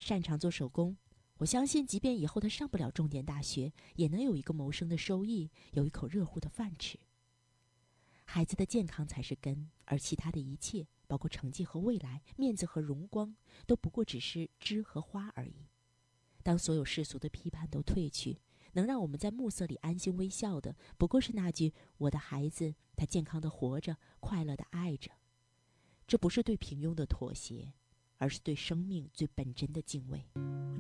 擅长做手工，我相信即便以后他上不了重点大学，也能有一个谋生的收益，有一口热乎的饭吃。孩子的健康才是根，而其他的一切，包括成绩和未来，面子和荣光，都不过只是枝和花而已。当所有世俗的批判都退去，能让我们在暮色里安心微笑的，不过是那句“我的孩子，他健康的活着，快乐的爱着”。这不是对平庸的妥协，而是对生命最本真的敬畏。